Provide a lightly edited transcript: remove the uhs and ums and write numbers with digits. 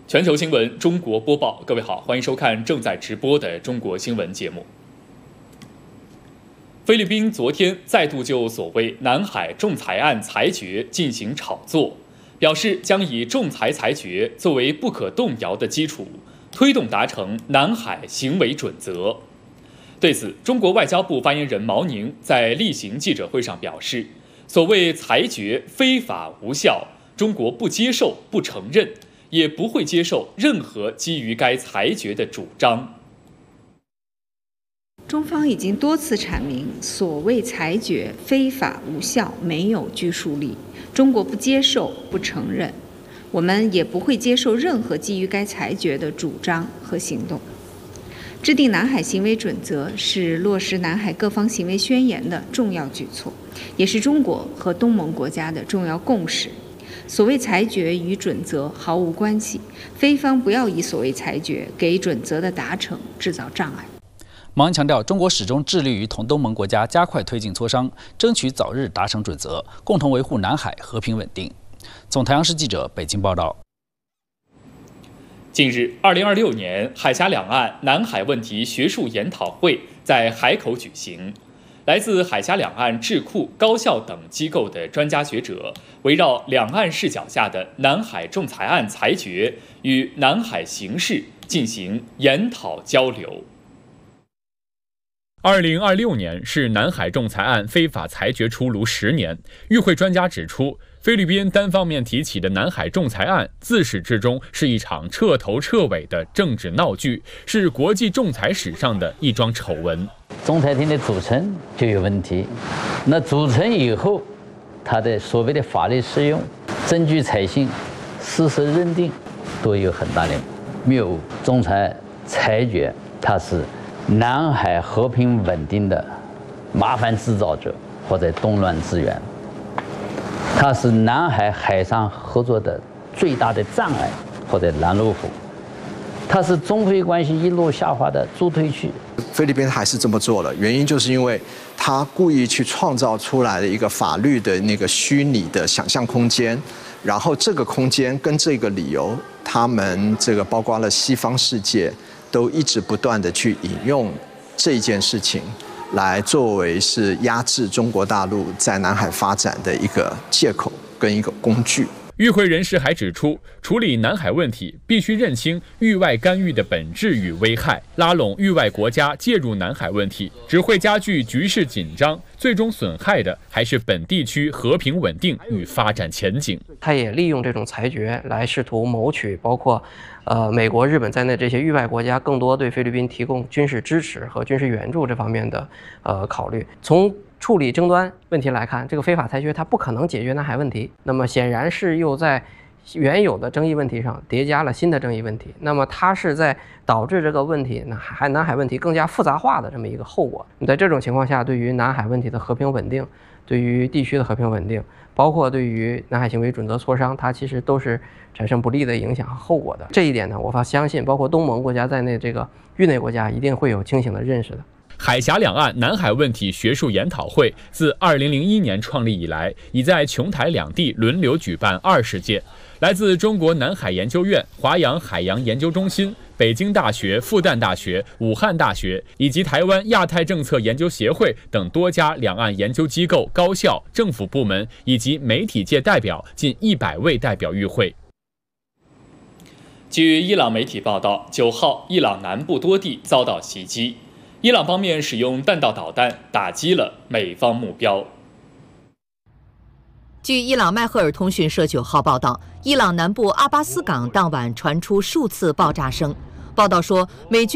全球新闻中国播报，各位好，欢迎收看正在直播的中国新闻节目。菲律宾昨天再度就所谓南海仲裁案裁决进行炒作，表示将以仲裁裁决作为不可动摇的基础，推动达成南海行为准则。对此，中国外交部发言人毛宁在例行记者会上表示，所谓裁决非法无效，中国不接受、不承认，也不会接受任何基于该裁决的主张。 中方已经多次阐明，所谓裁决非法无效，没有拘束力，中国不接受、不承认，我们也不会接受任何基于该裁决的主张和行动。制定南海行为准则是落实南海各方行为宣言的重要举措，也是中国和东盟国家的重要共识。所谓裁决与准则毫无关系，菲方不要以所谓裁决给准则的达成制造障碍。 毛宁强调，中国始终致力于同东盟国家加快推进磋商，争取早日达成准则，共同维护南海和平稳定。总台央视记者北京报道。 近日，2026年海峡两岸南海问题学术研讨会在海口举行。来自海峡两岸智库、高校等机构的专家学者，围绕两岸视角下的南海仲裁案裁决与南海形势进行研讨交流。2026年是南海仲裁案非法裁决出炉10年。与会专家指出，菲律宾单方面提起的南海仲裁案，自始至终是一场彻头彻尾的政治闹剧，是国际仲裁史上的一桩丑闻。 仲裁庭的组成就有问题，那组成以后，它的所谓的法律适用、证据采信、事实认定，都有很大的谬误。仲裁裁决，它是南海和平稳定的麻烦制造者或者动乱之源，它是南海海上合作的最大的障碍或者拦路虎，它是中菲关系一路下滑的助推器。 菲律宾还是这么做了，原因就是因为他故意去创造出来的一个法律的那个虚拟的想象空间，然后这个空间跟这个理由，他们这个包括了西方世界都一直不断的去引用这件事情来作为是压制中国大陆在南海发展的一个借口跟一个工具。 与会人士还指出，处理南海问题必须认清域外干预的本质与危害，拉拢域外国家介入南海问题，只会加剧局势紧张，最终损害的还是本地区和平稳定与发展前景。 他也利用这种裁决来试图谋取包括美国、日本在内这些域外国家更多对菲律宾提供军事支持和军事援助这方面的考虑。从处理争端问题来看，这个非法裁决它不可能解决南海问题，那么显然是又在原有的争议问题上叠加了新的争议问题，那么它是在导致这个问题南海问题更加复杂化的这么一个后果。在这种情况下，对于南海问题的和平稳定，对于地区的和平稳定，包括对于南海行为准则磋商，它其实都是产生不利的影响和后果的。这一点呢，我相信包括东盟国家在内这个域内国家一定会有清醒的认识的。 海峡两岸南海问题学术研讨会自2001年创立以来，已在琼台两地轮流举办20届。来自中国南海研究院、华阳海洋研究中心、北京大学、复旦大学、武汉大学以及台湾亚太政策研究协会等多家两岸研究机构、高校、政府部门以及媒体界代表近100位代表与会。据伊朗媒体报道，9号伊朗南部多地遭到袭击，伊朗方面使用弹道导弹打击了美方目标。 据伊朗迈赫尔通讯社9号报道，伊朗南部阿巴斯港当晚传出数次爆炸声。报道说，美军